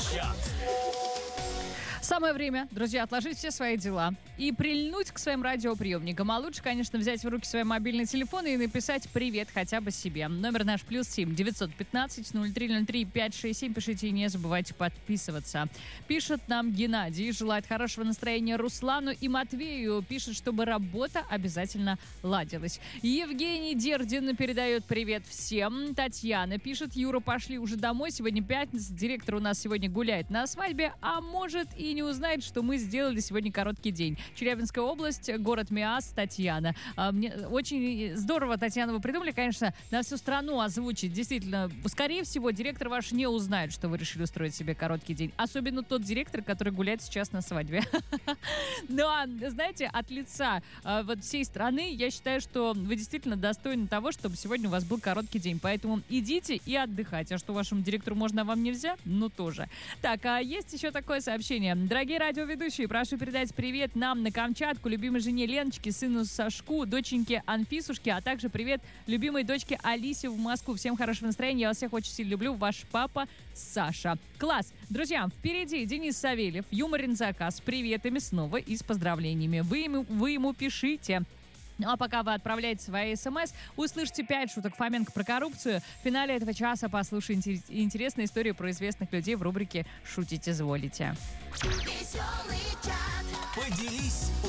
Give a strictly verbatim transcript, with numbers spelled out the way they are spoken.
Чат. Самое время, друзья, отложить все свои дела и прильнуть к своим радиоприемникам. А лучше, конечно, взять в руки свой мобильный телефон и написать «Привет» хотя бы себе. Номер наш плюс семь девятьсот пятнадцать ноль три ноль три пять шесть семь. Пишите и не забывайте подписываться. Пишет нам Геннадий, желает хорошего настроения Руслану и Матвею. Пишет, чтобы работа обязательно ладилась. Евгений Дердин передает привет всем. Татьяна пишет: Юра, пошли уже домой. Сегодня пятница. Директор у нас сегодня гуляет на свадьбе, а может и не узнает, что мы сделали сегодня короткий день. Челябинская область, город Миас, Татьяна. А, мне очень здорово, Татьяна, вы придумали, конечно, на всю страну озвучить. Действительно, скорее всего, директор ваш не узнает, что вы решили устроить себе короткий день. Особенно тот директор, который гуляет сейчас на свадьбе. Ну, а, знаете, от лица а, вот всей страны, я считаю, что вы действительно достойны того, чтобы сегодня у вас был короткий день. Поэтому идите и отдыхайте. А что вашему директору можно, а вам нельзя? Ну, тоже. Так, а есть еще такое сообщение. Дорогие радиоведущие, прошу передать привет нам на Камчатку, любимой жене Леночке, сыну Сашку, доченьке Анфисушке, а также привет любимой дочке Алисе в Москву. Всем хорошего настроения, я вас всех очень сильно люблю. Ваш папа Саша. Класс! Друзья, впереди Денис Савельев, Юморин заказ с приветами снова и с поздравлениями. Вы ему, вы ему пишите. Ну а пока вы отправляете свои смс, услышите пять шуток Фоменко про коррупцию. В финале этого часа послушайте интересные истории про известных людей в рубрике «Шутить изволите». Поделись